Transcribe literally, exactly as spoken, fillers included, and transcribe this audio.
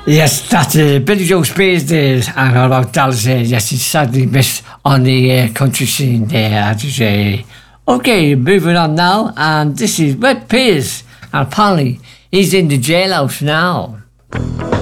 Yes, that's uh, Billy Joe Spears there, and all about Dallas. Uh, yes, he's sadly missed on the uh, country scene there, I have to say. Okay, moving on now, and this is Red Pierce, and apparently he's in the jailhouse now.